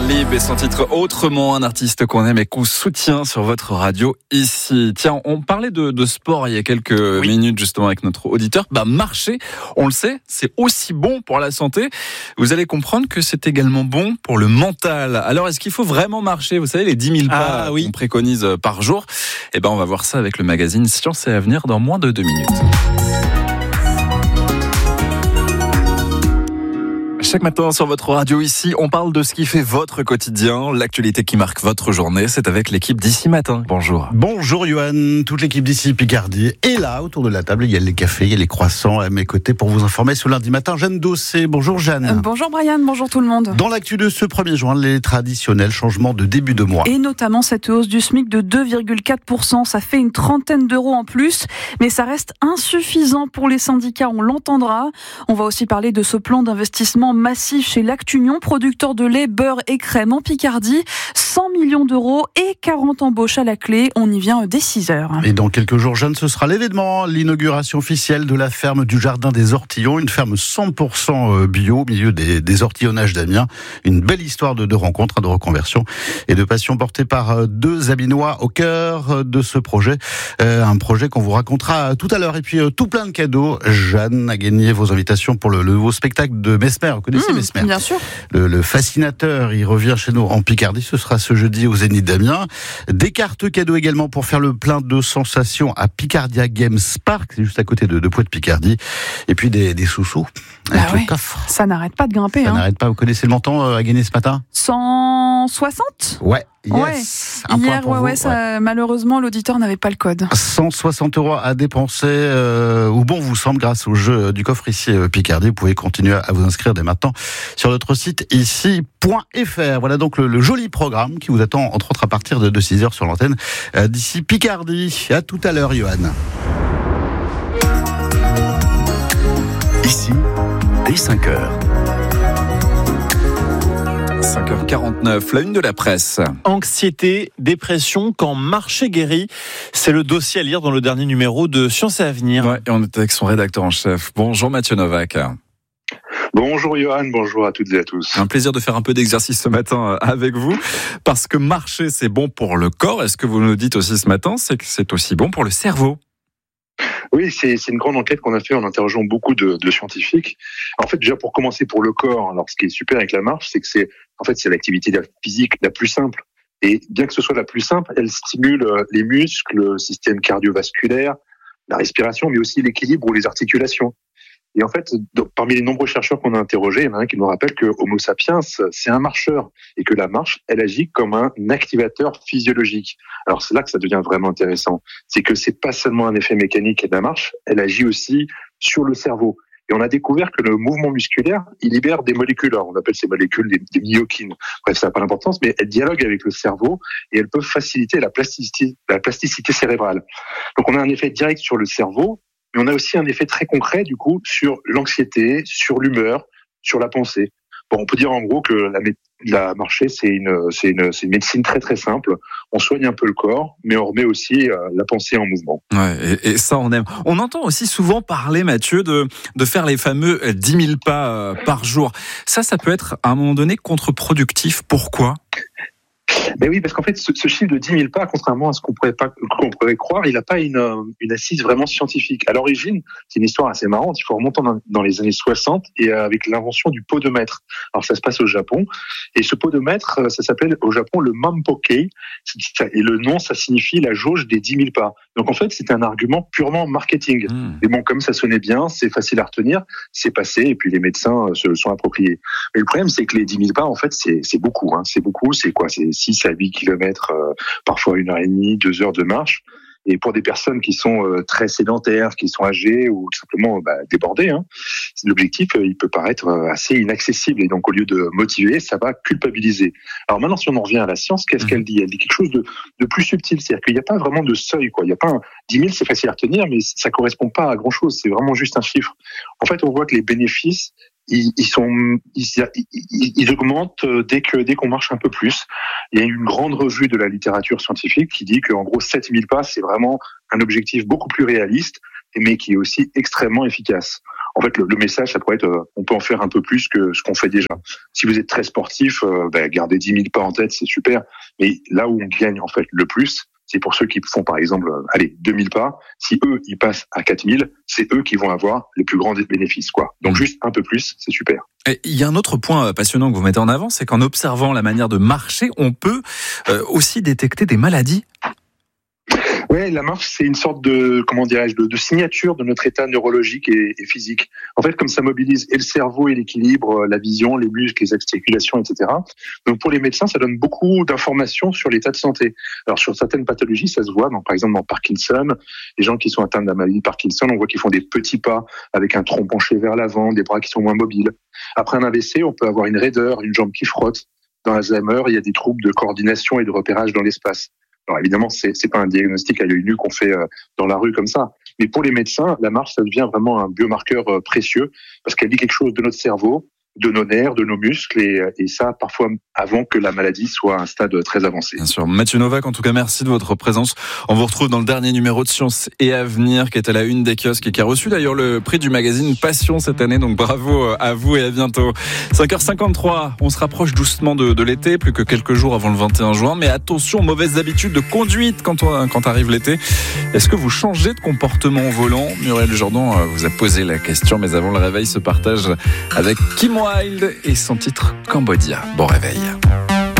Lib et son titre Autrement, un artiste qu'on aime et qu'on soutient sur votre radio ici. Tiens, on parlait de sport il y a quelques minutes justement avec notre auditeur. Marcher, on le sait, c'est aussi bon pour la santé. Vous allez comprendre que c'est également bon pour le mental. Alors, est-ce qu'il faut vraiment marcher? Vous savez, les 10 000 pas qu'on préconise par jour. On va voir ça avec le magazine Science et Avenir dans moins de 2 minutes. Chaque matin sur votre radio ici, on parle de ce qui fait votre quotidien, l'actualité qui marque votre journée. C'est avec l'équipe d'Ici Matin. Bonjour. Bonjour Johan, toute l'équipe d'Ici Picardie. Et là, autour de la table, il y a les cafés, il y a les croissants à mes côtés pour vous informer ce lundi matin. Jeanne Dossé, bonjour Jeanne. Bonjour Brian, bonjour tout le monde. Dans l'actu de ce 1er juin, les traditionnels changements de début de mois. Et notamment cette hausse du SMIC de 2,4%. Ça fait une trentaine d'euros en plus, mais ça reste insuffisant pour les syndicats, on l'entendra. On va aussi parler de ce plan d'investissement massif chez Lactunion, producteur de lait, beurre et crème en Picardie. 100 millions d'euros et 40 embauches à la clé. On y vient dès 6h. Et dans quelques jours, Jeanne, ce sera l'événement, l'inauguration officielle de la ferme du Jardin des Ortillons, une ferme 100% bio au milieu des ortillonnages d'Amiens. Une belle histoire de rencontres, de reconversion et de passion portée par 2 Aminois au cœur de ce projet. Un projet qu'on vous racontera tout à l'heure. Et puis tout plein de cadeaux. Jeanne a gagné vos invitations pour le nouveau spectacle de Mesmer. Vous connaissez Mesmer? Bien sûr. Le fascinateur, il revient chez nous en Picardie. Ce sera ce jeudi au Zénith d'Amiens. Des cartes cadeaux également pour faire le plein de sensations à Picardia Games Park, c'est juste à côté de Poix-de-Picardie. Et puis des sous-sous avec le coffre. Ça n'arrête pas de grimper. Ça n'arrête pas. Vous connaissez le montant à gagner ce matin? 160? Ouais. Yes. Hier, malheureusement, l'auditeur n'avait pas le code. 160 euros à dépenser, ou bon vous semble, grâce au jeu du coffre ici Picardie. Vous pouvez continuer à vous inscrire dès maintenant sur notre site ici.fr. Voilà donc le joli programme qui vous attend, entre autres, à partir de 6h sur l'antenne d'Ici Picardie. À tout à l'heure, Johan. Ici, dès 5h. 5h49, la une de la presse. Anxiété, dépression, quand marcher guérit, c'est le dossier à lire dans le dernier numéro de Science et Avenir. Ouais, et on est avec son rédacteur en chef. Bonjour Mathieu Novak. Bonjour Johan, bonjour à toutes et à tous. Un plaisir de faire un peu d'exercice ce matin avec vous, parce que marcher c'est bon pour le corps. Est-ce que vous nous dites aussi ce matin, c'est que c'est aussi bon pour le cerveau? Oui, c'est une grande enquête qu'on a fait en interrogeant beaucoup de scientifiques. En fait, déjà pour commencer pour le corps, alors ce qui est super avec la marche, c'est que c'est l'activité physique la plus simple. Et bien que ce soit la plus simple, elle stimule les muscles, le système cardiovasculaire, la respiration, mais aussi l'équilibre ou les articulations. Et en fait, parmi les nombreux chercheurs qu'on a interrogés, il y en a un qui nous rappelle que Homo sapiens, c'est un marcheur et que la marche, elle agit comme un activateur physiologique. Alors c'est là que ça devient vraiment intéressant. C'est que c'est pas seulement un effet mécanique de la marche, elle agit aussi sur le cerveau. Et on a découvert que le mouvement musculaire, il libère des molécules. Alors, on appelle ces molécules des myokines. Bref, ça n'a pas d'importance, mais elles dialoguent avec le cerveau et elles peuvent faciliter la plasticité cérébrale. Donc, on a un effet direct sur le cerveau, mais on a aussi un effet très concret, du coup, sur l'anxiété, sur l'humeur, sur la pensée. Bon, on peut dire en gros que la marcher, c'est une médecine très très simple. On soigne un peu le corps, mais on remet aussi la pensée en mouvement. Ouais, et ça on aime. On entend aussi souvent parler, Mathieu, de faire les fameux 10 000 pas par jour. Ça peut être à un moment donné contre-productif. Pourquoi ? Ben oui, parce qu'en fait, ce chiffre de 10 000 pas, contrairement à ce qu'on pourrait croire, il n'a pas une assise vraiment scientifique. À l'origine, c'est une histoire assez marrante. Il faut remonter dans les années 60 et avec l'invention du podomètre. Alors, ça se passe au Japon. Et ce podomètre, ça s'appelle au Japon le Manpoké. Et le nom, ça signifie la jauge des 10 000 pas. Donc, en fait, c'était un argument purement marketing. Mais bon, comme ça sonnait bien, c'est facile à retenir, c'est passé et puis les médecins se le sont appropriés. Mais le problème, c'est que les 10 000 pas, en fait, c'est beaucoup. C'est beaucoup. C'est quoi? C'est 6 à 8 kilomètres, parfois 1h30, 2 heures de marche. Et pour des personnes qui sont très sédentaires, qui sont âgées ou tout simplement débordées, l'objectif, il peut paraître assez inaccessible. Et donc, au lieu de motiver, ça va culpabiliser. Alors maintenant, si on en revient à la science, qu'est-ce qu'elle dit? Elle dit quelque chose de plus subtil. C'est-à-dire qu'il n'y a pas vraiment de seuil, quoi. Il n'y a pas 10 000, c'est facile à retenir, mais ça correspond pas à grand-chose. C'est vraiment juste un chiffre. En fait, on voit que les bénéfices, ils augmentent dès qu'on marche un peu plus. Il y a une grande revue de la littérature scientifique qui dit qu'en gros 7000 pas, c'est vraiment un objectif beaucoup plus réaliste, mais qui est aussi extrêmement efficace. En fait, le message, ça pourrait être, on peut en faire un peu plus que ce qu'on fait déjà. Si vous êtes très sportif, gardez 10 000 pas en tête, c'est super. Mais là où on gagne en fait le plus, c'est pour ceux qui font par exemple, 2000 pas. Si eux, ils passent à 4000, c'est eux qui vont avoir les plus grands bénéfices, quoi. Donc juste un peu plus, c'est super. Et il y a un autre point passionnant que vous mettez en avant, c'est qu'en observant la manière de marcher, on peut aussi détecter des maladies. Ouais, la marche, c'est une sorte de, de signature de notre état neurologique et physique. En fait, comme ça mobilise et le cerveau et l'équilibre, la vision, les muscles, les articulations, etc. Donc, pour les médecins, ça donne beaucoup d'informations sur l'état de santé. Alors, sur certaines pathologies, ça se voit. Donc, par exemple, dans Parkinson, les gens qui sont atteints de la maladie de Parkinson, on voit qu'ils font des petits pas avec un tronc penché vers l'avant, des bras qui sont moins mobiles. Après un AVC, on peut avoir une raideur, une jambe qui frotte. Dans Alzheimer, il y a des troubles de coordination et de repérage dans l'espace. Alors évidemment, c'est pas un diagnostic à l'œil nu qu'on fait dans la rue comme ça. Mais pour les médecins, la marche, ça devient vraiment un biomarqueur précieux parce qu'elle dit quelque chose de notre cerveau, de nos nerfs, de nos muscles et ça parfois avant que la maladie soit à un stade très avancé. Bien sûr. Mathieu Novak, en tout cas, merci de votre présence. On vous retrouve dans le dernier numéro de Science et Avenir qui est à la une des kiosques et qui a reçu d'ailleurs le prix du magazine Passion cette année. Donc bravo à vous et à bientôt. 5h53, on se rapproche doucement de l'été, plus que quelques jours avant le 21 juin. Mais attention, mauvaises habitudes de conduite quand arrive l'été. Est-ce que vous changez de comportement au volant ? Muriel Jourdan vous a posé la question, mais avant le réveil se partage avec Kim Wilde et son titre Cambodia. Bon réveil.